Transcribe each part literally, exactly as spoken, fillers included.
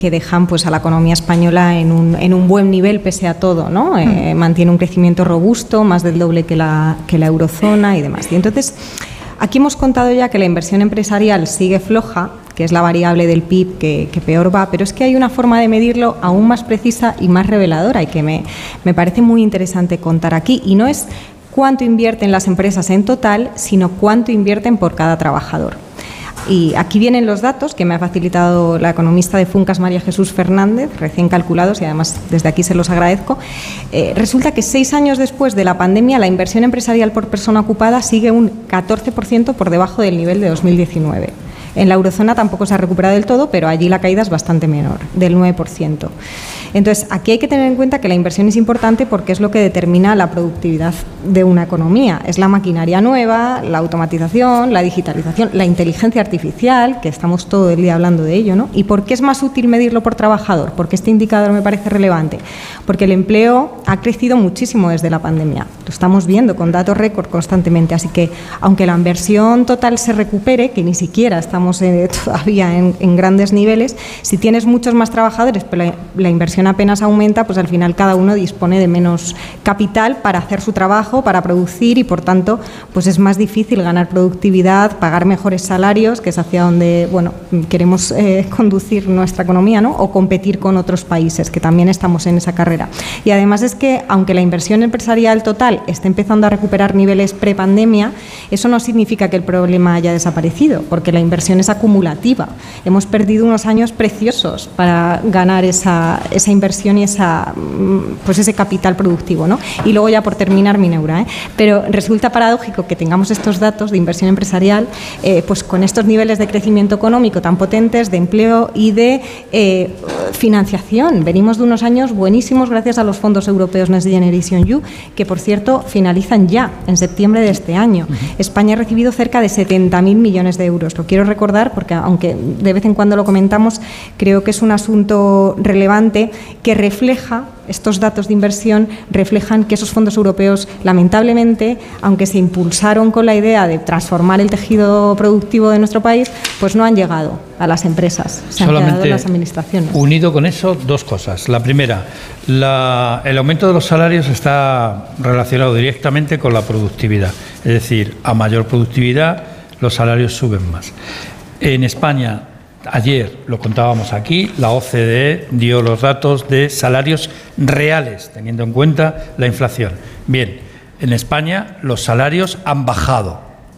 que dejan pues a la economía española en un, en un buen nivel pese a todo, ¿no? Eh, mantiene un crecimiento robusto, más del doble que la, que la eurozona y demás. Y entonces, aquí hemos contado ya que la inversión empresarial sigue floja, que es la variable del P I B que, que peor va, pero es que hay una forma de medirlo aún más precisa y más reveladora y que me, me parece muy interesante contar aquí, y no es cuánto invierten las empresas en total, sino cuánto invierten por cada trabajador. Y aquí vienen los datos que me ha facilitado la economista de Funcas, María Jesús Fernández, recién calculados, y además desde aquí se los agradezco. Eh, resulta que seis años después de la pandemia, la inversión empresarial por persona ocupada sigue un catorce por ciento por debajo del nivel de dos mil diecinueve. En la eurozona tampoco se ha recuperado del todo, pero allí la caída es bastante menor, del nueve por ciento. Entonces, aquí hay que tener en cuenta que la inversión es importante porque es lo que determina la productividad de una economía. Es la maquinaria nueva, la automatización, la digitalización, la inteligencia artificial, que estamos todo el día hablando de ello, ¿no? ¿Y por qué es más útil medirlo por trabajador? Porque este indicador me parece relevante. Porque el empleo ha crecido muchísimo desde la pandemia. Lo estamos viendo con datos récord constantemente. Así que, aunque la inversión total se recupere, que ni siquiera estamos eh, todavía en, en grandes niveles, si tienes muchos más trabajadores, pero la, la inversión apenas aumenta, pues al final cada uno dispone de menos capital para hacer su trabajo, para producir, y por tanto pues es más difícil ganar productividad, pagar mejores salarios, que es hacia donde bueno queremos eh, conducir nuestra economía, ¿no? O competir con otros países, que también estamos en esa carrera. Y además es que, aunque la inversión empresarial total esté empezando a recuperar niveles prepandemia, eso no significa que el problema haya desaparecido, porque la inversión es acumulativa. Hemos perdido unos años preciosos para ganar esa, esa inversión y esa, pues ese capital productivo, ¿no? Y luego, ya por terminar mi neura, ¿eh? Pero resulta paradójico que tengamos estos datos de inversión empresarial eh, pues con estos niveles de crecimiento económico tan potentes, de empleo y de eh, financiación. Venimos de unos años buenísimos gracias a los fondos europeos Next Generation E U, que por cierto finalizan ya en septiembre de este año. Uh-huh. España ha recibido cerca de setenta mil millones de euros. Lo quiero recordar porque, aunque de vez en cuando lo comentamos, creo que es un asunto relevante que refleja, estos datos de inversión reflejan que esos fondos europeos, lamentablemente, aunque se impulsaron con la idea de transformar el tejido productivo de nuestro país, pues no han llegado a las empresas, se han quedado en las administraciones. Unido con eso, dos cosas. La primera, la, el aumento de los salarios está relacionado directamente con la productividad. Es decir, a mayor productividad, los salarios suben más. En España, ayer lo contábamos aquí, la O C D E dio los datos de salarios reales, teniendo en cuenta la inflación. Bien, en España los salarios han bajado,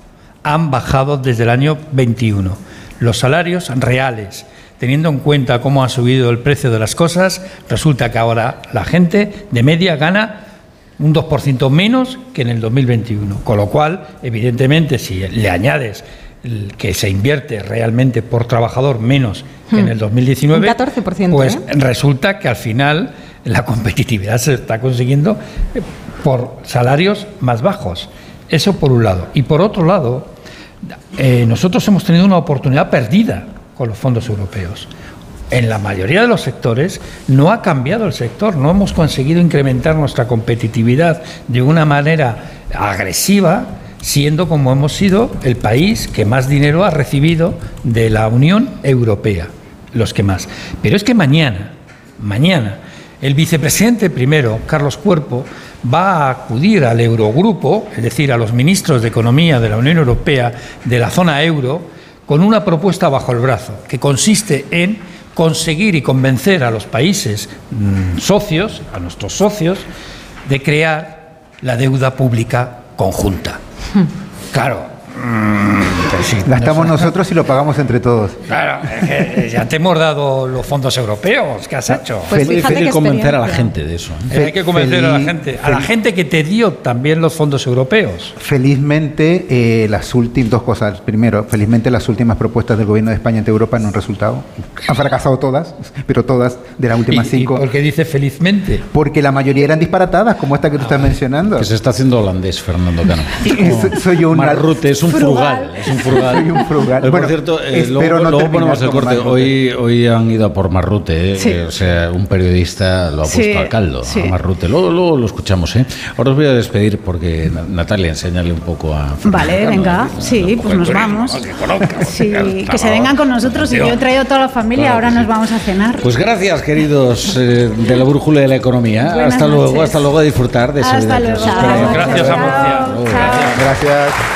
han bajado desde el año veintiuno. Los salarios reales, teniendo en cuenta cómo ha subido el precio de las cosas, resulta que ahora la gente de media gana un dos por ciento menos que en el dos mil veintiuno. Con lo cual, evidentemente, si le añades que se invierte realmente por trabajador menos que hmm. en el dos mil diecinueve, un catorce por ciento, pues ¿eh? resulta que al final la competitividad se está consiguiendo por salarios más bajos. Eso por un lado. Y por otro lado, eh, nosotros hemos tenido una oportunidad perdida con los fondos europeos. En la mayoría de los sectores no ha cambiado el sector, no hemos conseguido incrementar nuestra competitividad de una manera agresiva, siendo como hemos sido el país que más dinero ha recibido de la Unión Europea, los que más. Pero es que mañana, mañana, el vicepresidente primero, Carlos Cuerpo, va a acudir al Eurogrupo, es decir, a los ministros de Economía de la Unión Europea, de la zona euro, con una propuesta bajo el brazo, que consiste en conseguir y convencer a los países mmm, socios, a nuestros socios, de crear la deuda pública conjunta. Claro. Sí, gastamos no nosotros y lo pagamos entre todos. Claro, es que ya te hemos dado los fondos europeos. ¿Qué has hecho? Pues es difícil convencer a la gente de eso, ¿eh? Eh, hay que convencer Feliz, a la gente. A la gente que te dio también los fondos europeos. Felizmente, eh, las últimas dos cosas. Primero, felizmente las últimas propuestas del gobierno de España ante Europa no han resultado. Han fracasado todas, pero todas de las últimas ¿Y, cinco. ¿Y por qué dice felizmente? Porque la mayoría eran disparatadas, como esta que tú ah, estás mencionando. Que se está haciendo holandés, Fernando Cano. Soy yo un Marrute, es un frugal. Es un frugal. frugal. Soy un frugal. Bueno, bueno, por cierto, eh, luego, luego, no luego ponemos el corte. Hoy, hoy han ido a por Marrute, eh, sí. o sea, un periodista lo ha puesto sí, al caldo, sí. a Marrute. Luego, luego lo escuchamos, ¿eh? Ahora os voy a despedir porque Natalia, enséñale un poco a Fernando. Vale, venga, ¿no? sí, pues nos vamos. Que conozca, Sí, porque, que se vengan con nosotros y yo he traído a toda la familia, Claro ahora que nos sí. vamos a cenar. Pues gracias, queridos eh, de la brújula de la economía. Buenas hasta luego, noches. hasta luego a disfrutar de esa Hasta vida que luego. os espera. Gracias, Chao, Amancio. chao. Gracias.